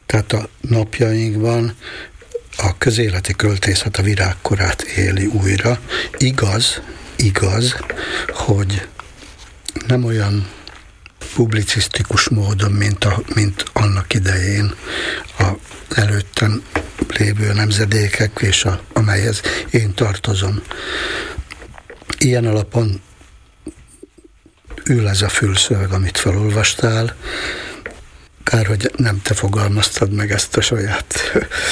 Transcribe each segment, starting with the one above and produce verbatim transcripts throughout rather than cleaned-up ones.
Tehát a napjainkban a közéleti költészet a virágkorát éli újra. Igaz, igaz, hogy nem olyan publicisztikus módon, mint, a, mint annak idején a előttem lévő nemzedékek, és a, amelyhez én tartozom. Ilyen alapon ül ez a fülszöveg, amit felolvastál. Kár, hogy nem te fogalmaztad meg ezt a saját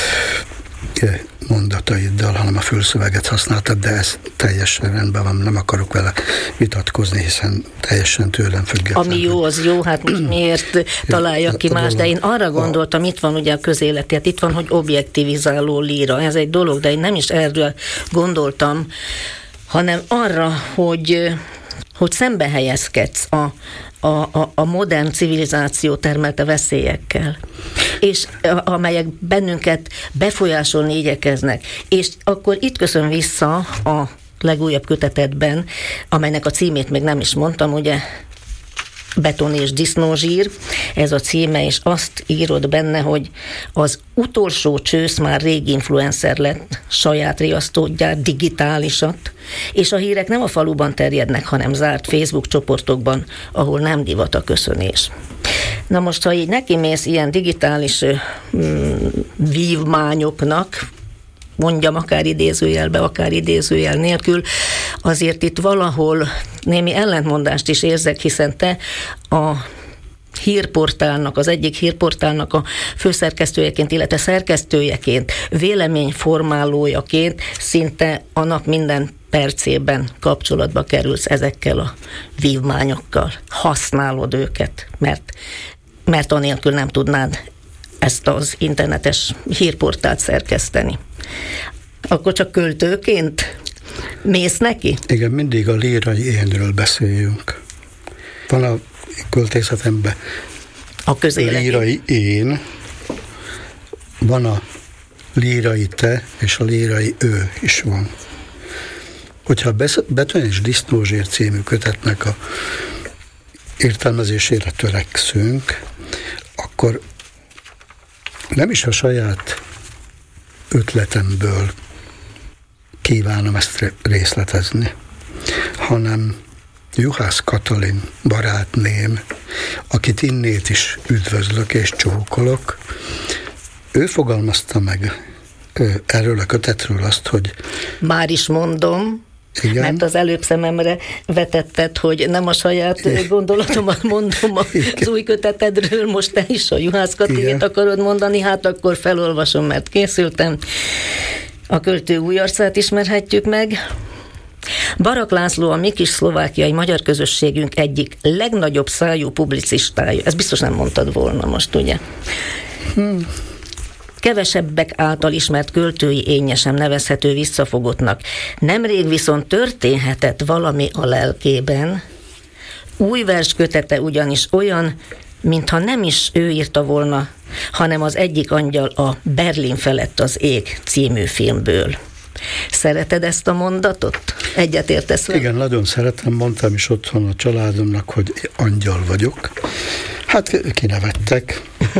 mondataiddal, hanem a fülszöveget használtad, de ez teljesen rendben van, nem akarok vele vitatkozni, hiszen teljesen tőlem független. Ami jó, az jó, hát most miért találjak ki más, de én arra gondoltam, itt van ugye a közéleti, hát itt van, hogy objektivizáló líra, ez egy dolog, de én nem is erről gondoltam, hanem arra, hogy, hogy szembe helyezkedsz a, a, a, a modern civilizáció termelte veszélyekkel, és amelyek bennünket befolyásolni igyekeznek. És akkor itt köszön vissza a legújabb kötetedben, amelynek a címét még nem is mondtam, ugye, Beton és disznózsír, ez a címe, és azt írod benne, hogy az utolsó csősz már rég influencer lett, saját riasztógyár, digitálisat, és a hírek nem a faluban terjednek, hanem zárt Facebook csoportokban, ahol nem divat a köszönés. Na most, ha így nekimész ilyen digitális mm, vívmányoknak, mondjam akár idézőjelbe, akár idézőjel nélkül, azért itt valahol némi ellentmondást is érzek, hiszen te a hírportálnak, az egyik hírportálnak a főszerkesztőjeként, illetve szerkesztőjeként, véleményformálójaként szinte a nap minden percében kapcsolatba kerülsz ezekkel a vívmányokkal. Használod őket, mert, mert anélkül nem tudnád ezt az internetes hírportált szerkeszteni. Akkor csak költőként mész neki? Igen, mindig a lírai énről beszéljünk. Van a költészetemben a közéleti lírai én, van a lírai te, és a lírai ő is van. Hogyha a Beton és disznózsír című kötetnek a értelmezésére törekszünk, akkor nem is a saját ötletemből kívánom ezt részletezni, hanem Juhász Katalin barátném, akit innét is üdvözlök és csókolok, ő fogalmazta meg erről a kötetről azt, hogy... Már is mondom, igen? Mert az előbb szememre vetetted, hogy nem a saját gondolatomat mondom az igen. új kötetedről, most te is a Juhász Katalint akarod mondani, hát akkor felolvasom, mert készültem. A költő új arcát ismerhetjük meg. Barak László a mi kis szlovákiai magyar közösségünk egyik legnagyobb szájú publicistája. Ezt biztos nem mondtad volna most, ugye? Hmm. Kevesebbek által ismert költői énje sem nevezhető visszafogottnak. Nemrég viszont történhetett valami a lelkében. Új verskötete ugyanis olyan, mintha nem is ő írta volna, hanem az egyik angyal a Berlin felett az ég című filmből. Szereted ezt a mondatot? Egyetértesz vele? Igen, nagyon szeretem, mondtam is otthon a családomnak, hogy angyal vagyok. Hát kinevettek,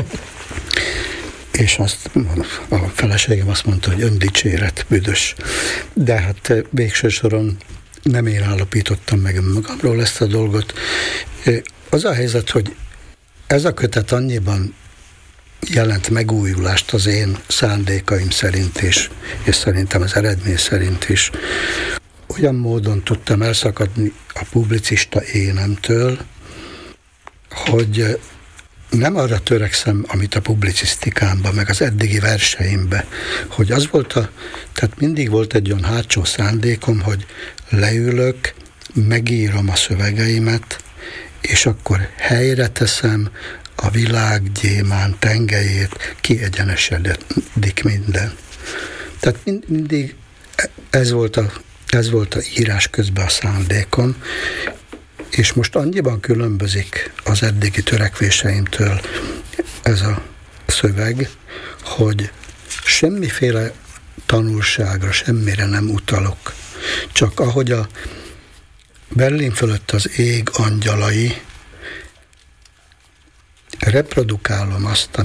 és azt a feleségem azt mondta, hogy öndicséret, büdös. De hát végső soron nem én állapítottam meg magamról ezt a dolgot. Az a helyzet, hogy ez a kötet annyiban jelent megújulást az én szándékaim szerint is, és szerintem az eredmény szerint is. Olyan módon tudtam elszakadni a publicista énemtől, hogy nem arra törekszem, amit a publicisztikámban, meg az eddigi verseimben, hogy az volt a, tehát mindig volt egy olyan hátsó szándékom, hogy leülök, megírom a szövegeimet, és akkor helyre teszem a világ gyémán tengelyét, kiegyenesedik minden. Tehát mind, mindig ez volt, a, ez volt a írás közben a szándékom, és most annyiban különbözik az eddigi törekvéseimtől ez a szöveg, hogy semmiféle tanulságra, semmire nem utalok. Csak ahogy a Berlin fölött az ég angyalai, reprodukálom azt,